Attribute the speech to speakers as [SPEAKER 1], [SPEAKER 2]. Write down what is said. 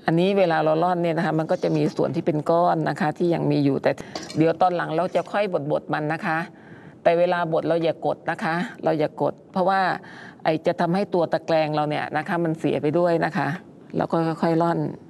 [SPEAKER 1] อันนี้เวลาเราร่อนเนี่ยนะคะมันก็จะมีส่วนที่เป็นก้อนนะคะที่ยังมีอยู่แต่เดี๋ยวตอนหลังเราจะค่อยบดมันนะคะแต่เวลาบดเราอย่ากดนะคะเราอย่ากดเพราะว่าจะทำให้ตัวตะแกรงเราเนี่ยนะคะมันเสียไปด้วยนะคะเราก็ค่อยๆร่อน